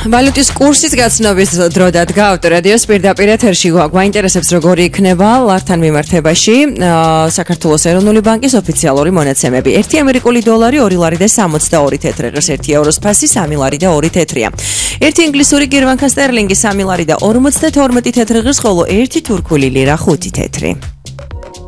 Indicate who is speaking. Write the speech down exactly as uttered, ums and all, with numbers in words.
Speaker 1: ვალუტის კურსის გაცნობის დრო დადგა ავტორადიოს პირდაპირ ეთერში გვაინტერესებს როგორი იქნება ლართან მიმართებაში საქართველოს ეროვნული ბანკის ოფიციალური მონაცემები. ერთი ამერიკული დოლარი ორი ლარი და სამოცდაორი თეთრი ღირს, ერთი ევროს ფასი სამი ლარი და ორი თეთრია. ერთი ინგლისური გირვანქა სტერლინგი სამი ლარი და ორმოცდათორმეტი თეთრი ღირს, ხოლო ერთი თურქული ლირა ხუთი თეთრი.